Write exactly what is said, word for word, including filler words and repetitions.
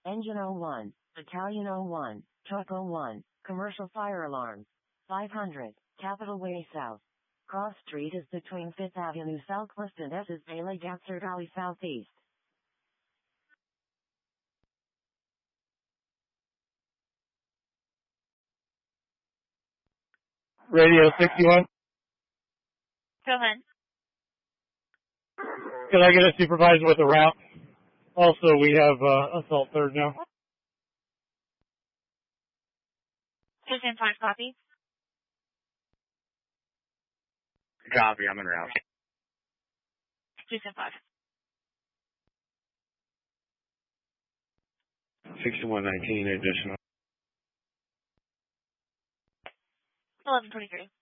Engine oh one, Battalion oh one, Truck oh one, Commercial Fire Alarms. five hundred, Capitol Way South. Cross Street is between fifth Avenue Southwest and Essex Bailey Gatsford Alley Southeast. Radio sixty-one. Go ahead. Can I get a supervisor with a route? Also, we have uh, assault third now. two ten five, copy. Copy, I'm en route. two ten five. sixty-one nineteen additional. eleven twenty-three.